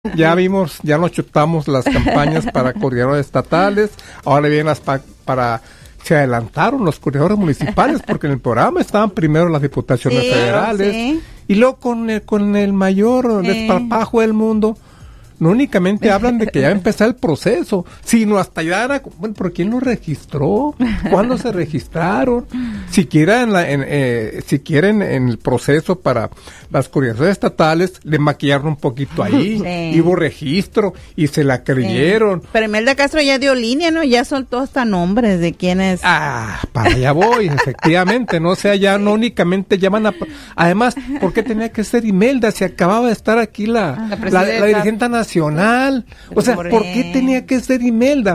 Ya vimos, ya nos chutamos las campañas para coordinadores estatales, ahora vienen las se adelantaron los coordinadores municipales porque en el programa estaban primero las diputaciones federales y luego con el mayor desparpajo del mundo. No únicamente hablan de que ya va a empezar el proceso, sino hasta ya era, bueno, ¿pero quién lo registró? ¿Cuándo se registraron? Siquiera en el proceso para las coordinaciones estatales, le maquillaron un poquito ahí, hubo registro y se la creyeron. Pero Imelda Castro ya dio línea, ¿no? Ya soltó hasta nombres de quiénes. Para allá voy, efectivamente, no sea ya no únicamente llaman a... Además, ¿por qué tenía que ser Imelda si acababa de estar aquí la dirigente nacional? O sea, ¿por qué tenía que ser Imelda?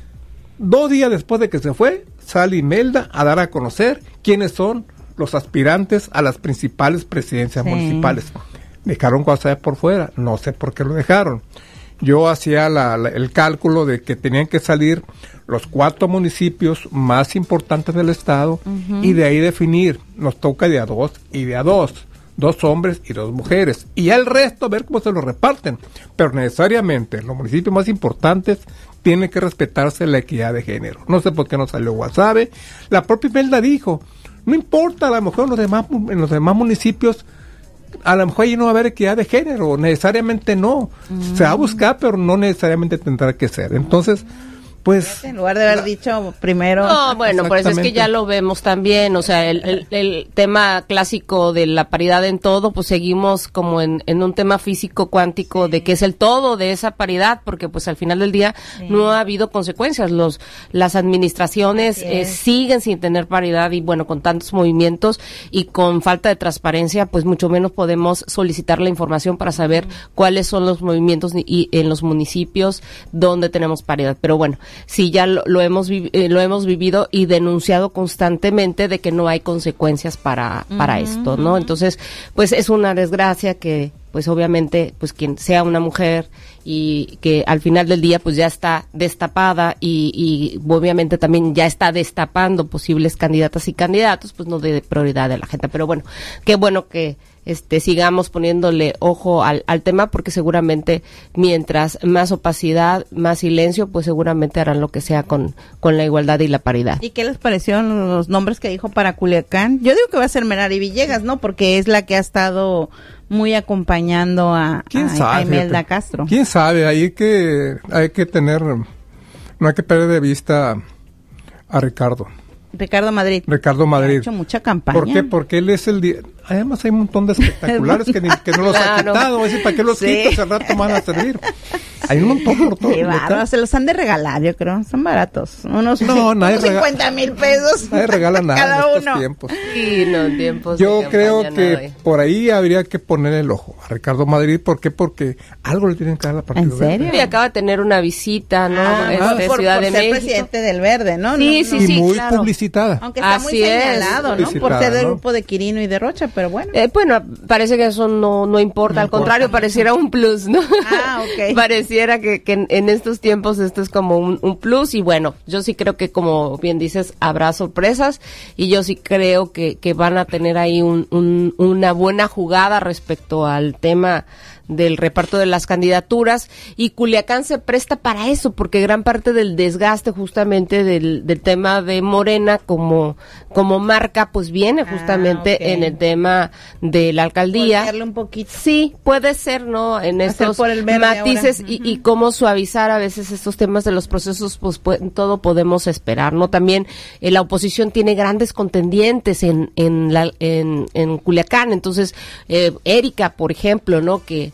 2 días después de que se fue, sale Imelda a dar a conocer quiénes son los aspirantes a las principales presidencias municipales. Dejaron cosas por fuera, no sé por qué lo dejaron. Yo hacía el cálculo de que tenían que salir los 4 municipios más importantes del estado y de ahí definir, nos toca de a 2 y de a 2. 2 hombres y 2 mujeres, y el resto ver cómo se lo reparten, pero necesariamente los municipios más importantes tienen que respetarse la equidad de género. No sé por qué no salió Guasave, la propia Imelda dijo, no importa, a lo mejor en los demás municipios, a lo mejor ahí no va a haber equidad de género, necesariamente no, se va a buscar, pero no necesariamente tendrá que ser. Entonces, pues, en lugar de haber dicho primero. No, bueno, por eso es que ya lo vemos también, o sea, el tema clásico de la paridad en todo, pues seguimos como en un tema físico cuántico de que es el todo de esa paridad, porque pues al final del día no ha habido consecuencias, las administraciones siguen sin tener paridad y bueno, con tantos movimientos y con falta de transparencia, pues mucho menos podemos solicitar la información para saber cuáles son los movimientos y en los municipios donde tenemos paridad, pero bueno, sí, ya lo hemos vivido y denunciado constantemente de que no hay consecuencias para esto, ¿no? Entonces, pues es una desgracia que, pues obviamente, pues quien sea una mujer y que al final del día, pues ya está destapada y obviamente también ya está destapando posibles candidatas y candidatos, pues no dé prioridad a la gente. Pero bueno, qué bueno que sigamos poniéndole ojo al tema, porque seguramente mientras más opacidad, más silencio, pues seguramente harán lo que sea con la igualdad y la paridad. ¿Y qué les parecieron los nombres que dijo para Culiacán? Yo digo que va a ser Merari Villegas, ¿no? Porque es la que ha estado muy acompañando a Imelda Castro. ¿Quién sabe? Hay que tener, no hay que perder de vista a Ricardo Madrid. Ha hecho mucha campaña. ¿Por qué? Porque él es además hay un montón de espectaculares que no los ha quitado. Así, ¿para qué los quitas? Al rato van a servir. Hay un montón por todo. Se los han de regalar, yo creo. Son baratos. Unos 50,000 pesos. Nadie regala nada cada en estos tiempos. Sí, no, tiempos. Yo creo que por ahí habría que poner el ojo a Ricardo Madrid. ¿Por qué? Porque algo le tienen que dar a la Partido ¿En serio? Verde. Y acaba de tener una visita, ¿no? Por Ciudad de ser México. presidente del Verde, ¿no? Sí, y muy claro. publicitada. Aunque está muy señalado, ¿no? Por ser del grupo de Quirino y de Rocha, pero bueno. Bueno, parece que eso no importa, al contrario, pareciera un plus, ¿no? Ok. Pareciera que en estos tiempos esto es como un plus y bueno, yo sí creo que como bien dices, habrá sorpresas y yo sí creo que van a tener ahí una buena jugada respecto al tema del reparto de las candidaturas y Culiacán se presta para eso porque gran parte del desgaste justamente del tema de Morena como marca pues viene justamente en el tema de la alcaldía. Voltearle un poquito. Sí, puede ser, ¿no? En estos matices y cómo suavizar a veces estos temas de los procesos, pues todo podemos esperar, ¿no? También la oposición tiene grandes contendientes en Culiacán, entonces Erika, por ejemplo, ¿no? Que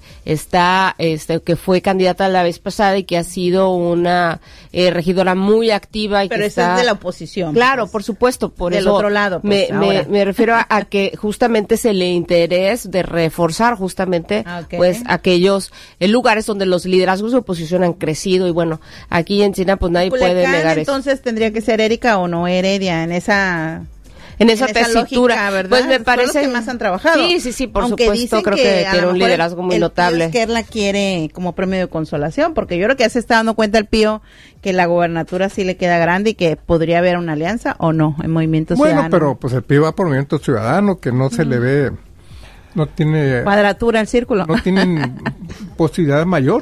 que fue candidata la vez pasada y que ha sido una regidora muy activa y pero que esa es de la oposición. Claro, por supuesto, por del eso otro lado. Pues, me refiero a que justamente se le interés de reforzar justamente pues aquellos lugares donde los liderazgos de oposición han crecido y bueno, aquí en China pues nadie puede negar eso. Entonces tendría que ser Erika o no Heredia en esa tesitura, lógica, ¿verdad? pues me parece son los que más han trabajado. Sí, por supuesto, creo que tiene un liderazgo muy notable. El Pío Esquerla quiere como premio de consolación, porque yo creo que ya se está dando cuenta el Pío que la gobernatura sí le queda grande y que podría haber una alianza o no en Movimiento Ciudadano. Bueno, pero pues el Pío va por Movimiento Ciudadano, que no se le ve no tiene cuadratura el círculo. No tienen posibilidad mayor.